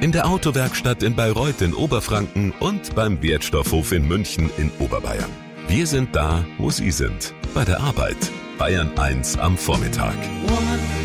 in der Autowerkstatt in Bayreuth in Oberfranken und beim Wertstoffhof in München in Oberbayern. Wir sind da, wo Sie sind. Bei der Arbeit. Bayern 1 am Vormittag.